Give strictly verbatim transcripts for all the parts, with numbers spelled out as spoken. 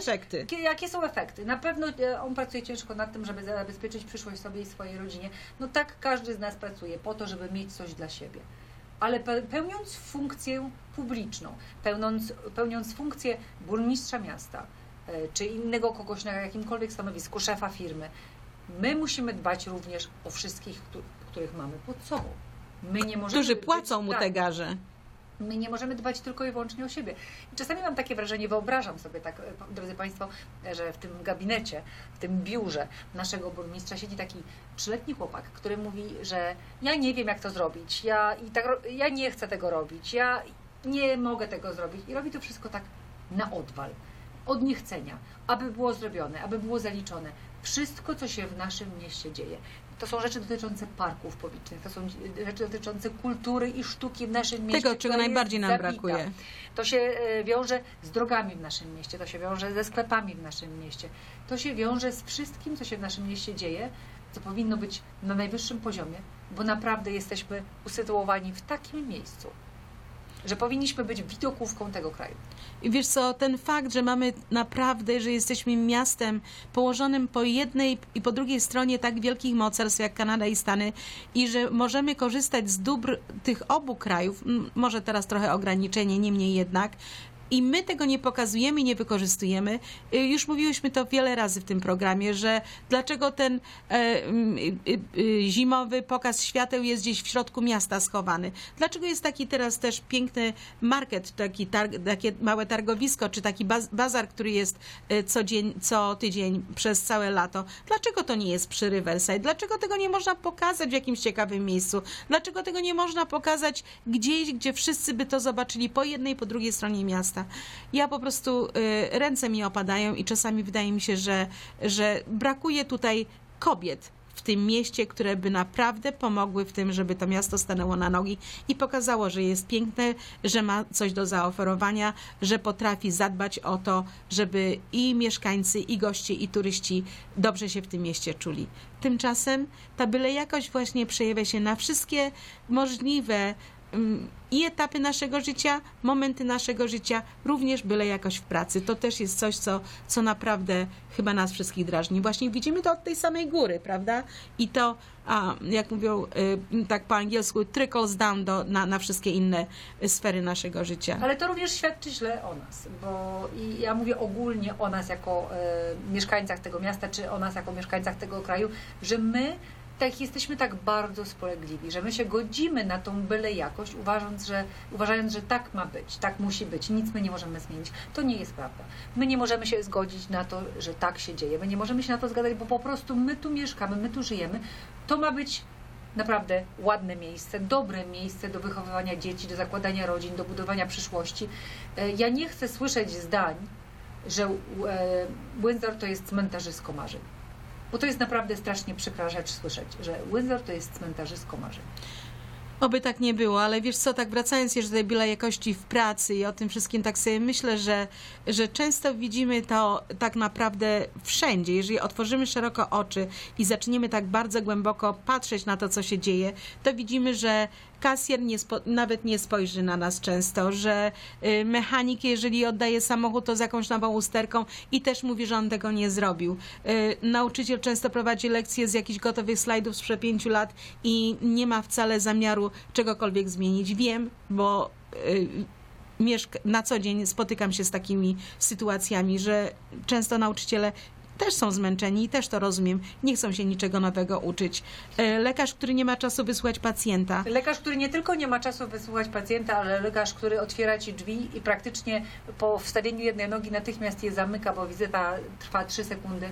efekty? Jakie są efekty? Na pewno on pracuje ciężko nad tym, żeby zabezpieczyć przyszłość sobie i swojej rodzinie. No tak każdy z nas pracuje po to, żeby mieć coś dla siebie. Ale pełniąc funkcję publiczną, pełniąc, pełniąc funkcję burmistrza miasta, czy innego kogoś na jakimkolwiek stanowisku, szefa firmy, my musimy dbać również o wszystkich, których mamy pod sobą. My nie możemy Którzy płacą być, mu tak, te garze. My nie możemy dbać tylko i wyłącznie o siebie. I czasami mam takie wrażenie, wyobrażam sobie tak, drodzy Państwo, że w tym gabinecie, w tym biurze naszego burmistrza siedzi taki trzyletni chłopak, który mówi, że ja nie wiem, jak to zrobić, ja, i tak, ja nie chcę tego robić, ja nie mogę tego zrobić. I robi to wszystko tak na odwal, od niechcenia, aby było zrobione, aby było zaliczone. Wszystko, co się w naszym mieście dzieje. To są rzeczy dotyczące parków publicznych, to są rzeczy dotyczące kultury i sztuki w naszym mieście. Tego, czego najbardziej nam zabita. brakuje. To się wiąże z drogami w naszym mieście, to się wiąże ze sklepami w naszym mieście. To się wiąże z wszystkim, co się w naszym mieście dzieje, co powinno być na najwyższym poziomie, bo naprawdę jesteśmy usytuowani w takim miejscu, że powinniśmy być widokówką tego kraju. I wiesz co, ten fakt, że mamy naprawdę, że jesteśmy miastem położonym po jednej i po drugiej stronie tak wielkich mocarstw jak Kanada i Stany i że możemy korzystać z dóbr tych obu krajów, może teraz trochę ograniczenie, niemniej jednak, i my tego nie pokazujemy i nie wykorzystujemy. Już mówiłyśmy to wiele razy w tym programie, że dlaczego ten e, e, e, zimowy pokaz świateł jest gdzieś w środku miasta schowany. Dlaczego jest taki teraz też piękny market, taki targ, takie małe targowisko, czy taki baz, bazar, który jest co, dzień, co tydzień przez całe lato. Dlaczego to nie jest przy Riverside? Dlaczego tego nie można pokazać w jakimś ciekawym miejscu? Dlaczego tego nie można pokazać gdzieś, gdzie wszyscy by to zobaczyli po jednej, po drugiej stronie miasta? Ja po prostu y, ręce mi opadają i czasami wydaje mi się, że, że brakuje tutaj kobiet w tym mieście, które by naprawdę pomogły w tym, żeby to miasto stanęło na nogi i pokazało, że jest piękne, że ma coś do zaoferowania, że potrafi zadbać o to, żeby i mieszkańcy, i goście, i turyści dobrze się w tym mieście czuli. Tymczasem ta byle jakość właśnie przejawia się na wszystkie możliwe i etapy naszego życia, momenty naszego życia, również byle jakoś w pracy. To też jest coś, co, co naprawdę chyba nas wszystkich drażni. Właśnie widzimy to od tej samej góry, prawda? I to, a, jak mówią y, tak po angielsku, trickles down do, na, na wszystkie inne sfery naszego życia. Ale to również świadczy źle o nas, bo i ja mówię ogólnie o nas jako y, mieszkańcach tego miasta, czy o nas jako mieszkańcach tego kraju, że my tak jesteśmy tak bardzo spolegliwi, że my się godzimy na tą byle jakość, uważając że, uważając, że tak ma być, tak musi być, nic my nie możemy zmienić. To nie jest prawda. My nie możemy się zgodzić na to, że tak się dzieje. My nie możemy się na to zgadzać, bo po prostu my tu mieszkamy, my tu żyjemy. To ma być naprawdę ładne miejsce, dobre miejsce do wychowywania dzieci, do zakładania rodzin, do budowania przyszłości. Ja nie chcę słyszeć zdań, że Windsor to jest cmentarzysko marzeń. Bo to jest naprawdę strasznie przykra rzecz słyszeć, że Windsor to jest cmentarzysko marzeń. Oby tak nie było, ale wiesz co, tak wracając jeszcze do tej byle jakości w pracy i o tym wszystkim, tak sobie myślę, że, że często widzimy to tak naprawdę wszędzie. Jeżeli otworzymy szeroko oczy i zaczniemy tak bardzo głęboko patrzeć na to, co się dzieje, to widzimy, że kasjer nie spo, nawet nie spojrzy na nas często, że y, mechanik, jeżeli oddaje samochód, to z jakąś nową usterką i też mówi, że on tego nie zrobił. Y, nauczyciel często prowadzi lekcje z jakichś gotowych slajdów sprzed pięciu lat i nie ma wcale zamiaru czegokolwiek zmienić. Wiem, bo y, mieszka- na co dzień spotykam się z takimi sytuacjami, że często nauczyciele też są zmęczeni i też to rozumiem. Nie chcą się niczego nowego uczyć. Lekarz, który nie ma czasu wysłuchać pacjenta. Lekarz, który nie tylko nie ma czasu wysłuchać pacjenta, ale lekarz, który otwiera ci drzwi i praktycznie po wstawieniu jednej nogi natychmiast je zamyka, bo wizyta trwa trzy sekundy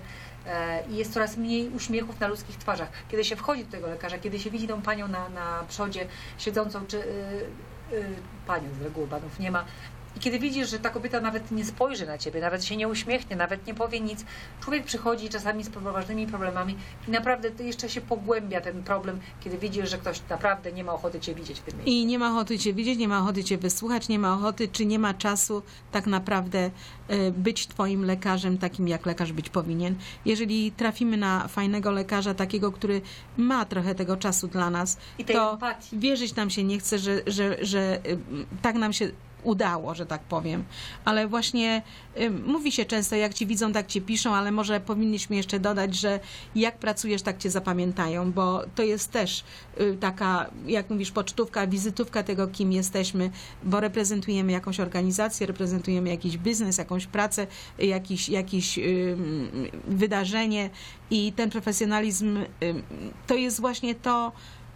i jest coraz mniej uśmiechów na ludzkich twarzach. Kiedy się wchodzi do tego lekarza, kiedy się widzi tą panią na, na przodzie siedzącą, czy yy, yy, panią z reguły panów nie ma, i kiedy widzisz, że ta kobieta nawet nie spojrzy na ciebie, nawet się nie uśmiechnie, nawet nie powie nic, człowiek przychodzi czasami z poważnymi problemami i naprawdę to jeszcze się pogłębia ten problem, kiedy widzisz, że ktoś naprawdę nie ma ochoty cię widzieć w tym miejscu. I nie ma ochoty cię widzieć, nie ma ochoty cię wysłuchać, nie ma ochoty, czy nie ma czasu tak naprawdę być twoim lekarzem, takim jak lekarz być powinien. Jeżeli trafimy na fajnego lekarza, takiego, który ma trochę tego czasu dla nas, I tej to empatii. wierzyć nam się nie chce, że, że, że tak nam się udało, że tak powiem. Ale właśnie y, mówi się często, jak ci widzą, tak ci piszą, ale może powinniśmy jeszcze dodać, że jak pracujesz, tak cię zapamiętają, bo to jest też y, taka, jak mówisz, pocztówka, wizytówka tego, kim jesteśmy, bo reprezentujemy jakąś organizację, reprezentujemy jakiś biznes, jakąś pracę, jakiś, jakiś y, wydarzenie i ten profesjonalizm y, to jest właśnie to,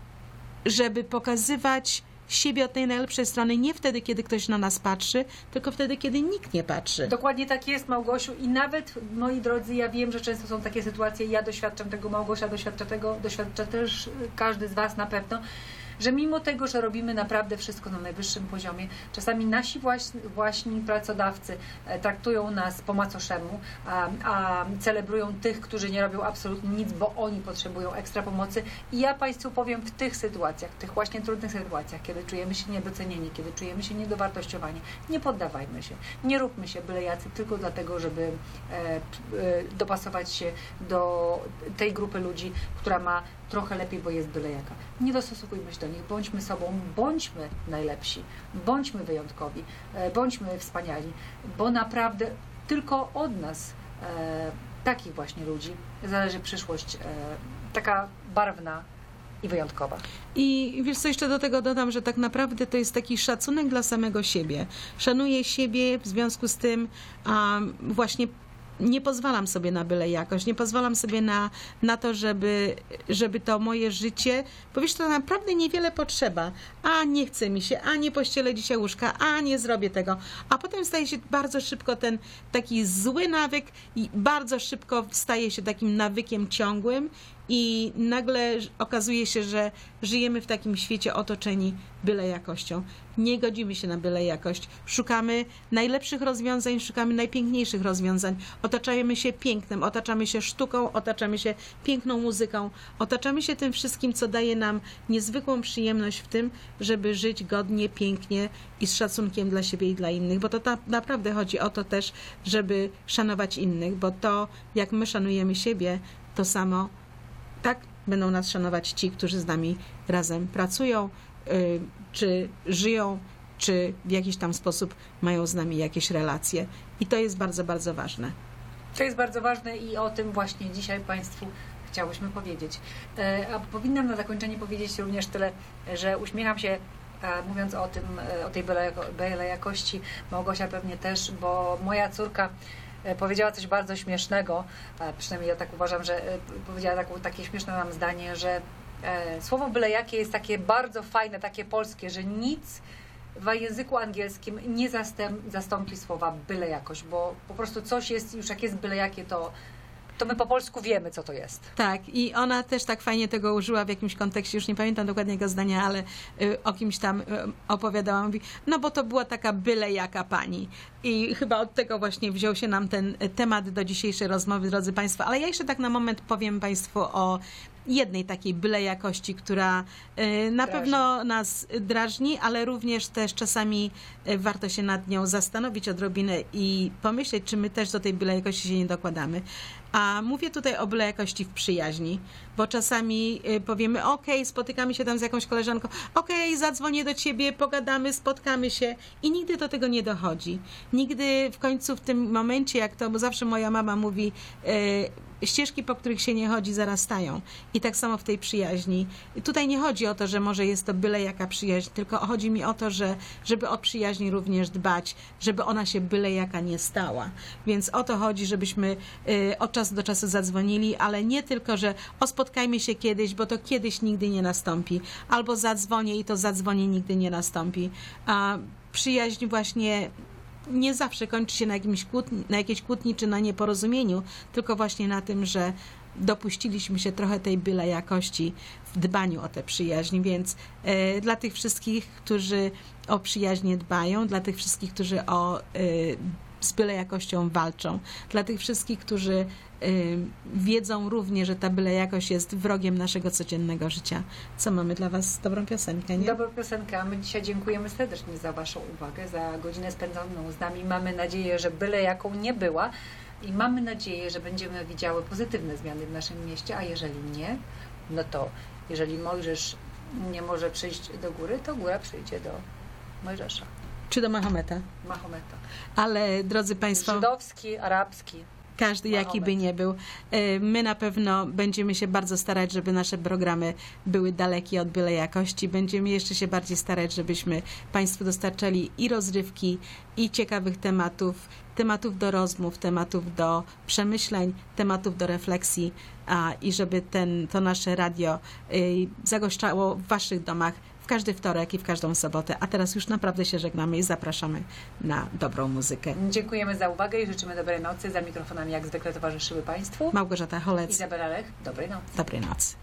żeby pokazywać siebie od tej najlepszej strony, nie wtedy, kiedy ktoś na nas patrzy, tylko wtedy, kiedy nikt nie patrzy. Dokładnie tak jest, Małgosiu. I nawet, moi drodzy, ja wiem, że często są takie sytuacje, ja doświadczam tego, Małgosia doświadcza tego, doświadcza też każdy z Was na pewno, że mimo tego, że robimy naprawdę wszystko na najwyższym poziomie, czasami nasi właśnie, właśnie pracodawcy traktują nas po macoszemu, a, a celebrują tych, którzy nie robią absolutnie nic, bo oni potrzebują ekstra pomocy. I ja Państwu powiem, w tych sytuacjach, w tych właśnie trudnych sytuacjach, kiedy czujemy się niedocenieni, kiedy czujemy się niedowartościowani, nie poddawajmy się, nie róbmy się byle jacy tylko dlatego, żeby e, e, dopasować się do tej grupy ludzi, która ma trochę lepiej, bo jest byle jaka. Nie dostosowujmy się do nich, bądźmy sobą, bądźmy najlepsi, bądźmy wyjątkowi, bądźmy wspaniali, bo naprawdę tylko od nas, e, takich właśnie ludzi, zależy przyszłość e, taka barwna i wyjątkowa. I wiesz co, jeszcze do tego dodam, że tak naprawdę to jest taki szacunek dla samego siebie. Szanuję siebie, w związku z tym a, właśnie nie pozwalam sobie na byle jakość, nie pozwalam sobie na, na to, żeby, żeby to moje życie, bo wiesz, to naprawdę niewiele potrzeba. A nie chce mi się, a nie pościelę dzisiaj łóżka, a nie zrobię tego. A potem staje się bardzo szybko ten taki zły nawyk i bardzo szybko staje się takim nawykiem ciągłym i nagle okazuje się, że żyjemy w takim świecie otoczeni byle jakością. Nie godzimy się na byle jakość. Szukamy najlepszych rozwiązań, szukamy najpiękniejszych rozwiązań. Otaczamy się pięknem, otaczamy się sztuką, otaczamy się piękną muzyką, otaczamy się tym wszystkim, co daje nam niezwykłą przyjemność w tym, żeby żyć godnie, pięknie i z szacunkiem dla siebie i dla innych, bo to ta, naprawdę chodzi o to też, żeby szanować innych, bo to, jak my szanujemy siebie, to samo tak będą nas szanować ci, którzy z nami razem pracują, yy, czy żyją, czy w jakiś tam sposób mają z nami jakieś relacje. I to jest bardzo, bardzo ważne. To jest bardzo ważne i o tym właśnie dzisiaj Państwu chciałyśmy powiedzieć. A powinnam na zakończenie powiedzieć również tyle, że uśmiecham się, mówiąc o tym, o tej byle jakości, Małgosia pewnie też, bo moja córka powiedziała coś bardzo śmiesznego, przynajmniej ja tak uważam, że powiedziała taką, takie śmieszne nam zdanie, że słowo byle jakie jest takie bardzo fajne, takie polskie, że nic w języku angielskim nie zastąpi słowa byle jakość, bo po prostu coś jest, już jak jest byle jakie, to to my po polsku wiemy, co to jest. Tak, i ona też tak fajnie tego użyła w jakimś kontekście, już nie pamiętam dokładnie jego zdania, ale y, o kimś tam y, opowiadała, mówi, no bo to była taka byle jaka pani. I chyba od tego właśnie wziął się nam ten temat do dzisiejszej rozmowy, drodzy Państwo. Ale ja jeszcze tak na moment powiem Państwu o jednej takiej byle jakości, która y, na Drażni. pewno nas drażni, ale również też czasami y, warto się nad nią zastanowić odrobinę i pomyśleć, czy my też do tej byle jakości się nie dokładamy. A mówię tutaj o byle jakości w przyjaźni, bo czasami y, powiemy, okej, okay, spotykamy się tam z jakąś koleżanką, okej, okay, zadzwonię do ciebie, pogadamy, spotkamy się i nigdy do tego nie dochodzi. Nigdy w końcu w tym momencie, jak to, bo zawsze moja mama mówi, y, ścieżki, po których się nie chodzi, zarastają. I tak samo w tej przyjaźni. Tutaj nie chodzi o to, że może jest to byle jaka przyjaźń, tylko chodzi mi o to, że żeby o przyjaźń również dbać, żeby ona się byle jaka nie stała. Więc o to chodzi, żebyśmy y, od czasu do czasu zadzwonili, ale nie tylko, że o spotkajmy się kiedyś, bo to kiedyś nigdy nie nastąpi. Albo zadzwonię i to zadzwonię nigdy nie nastąpi. A przyjaźń właśnie nie zawsze kończy się na, jakimś kłótni, na jakiejś kłótni czy na nieporozumieniu, tylko właśnie na tym, że dopuściliśmy się trochę tej byle jakości w dbaniu o tę przyjaźń, więc y, dla tych wszystkich, którzy o przyjaźnie dbają, dla tych wszystkich, którzy o y, z byle jakością walczą, dla tych wszystkich, którzy y, wiedzą również, że ta byle jakość jest wrogiem naszego codziennego życia. Co mamy dla Was? Dobrą piosenkę, nie? Dobrą piosenkę, a my dzisiaj dziękujemy serdecznie za Waszą uwagę, za godzinę spędzoną z nami. Mamy nadzieję, że byle jaką nie była i mamy nadzieję, że będziemy widziały pozytywne zmiany w naszym mieście, a jeżeli nie, no to jeżeli Mojżesz nie może przyjść do góry, to góra przyjdzie do Mojżesza. Czy do Mahometa. Mahometa. Ale, drodzy Państwo... Żydowski, arabski. Każdy, jaki by nie był. My na pewno będziemy się bardzo starać, żeby nasze programy były dalekie od byle jakości. Będziemy jeszcze się bardziej starać, żebyśmy Państwu dostarczali i rozrywki, i ciekawych tematów, tematów do rozmów, tematów do przemyśleń, tematów do refleksji, a, i żeby ten, to nasze radio y, zagoszczało w Waszych domach w każdy wtorek i w każdą sobotę. A teraz już naprawdę się żegnamy i zapraszamy na dobrą muzykę. Dziękujemy za uwagę i życzymy dobrej nocy. Za mikrofonami jak zwykle towarzyszyły Państwu Małgorzata Holec. Izabela Lech. Dobrej nocy. Dobrej nocy.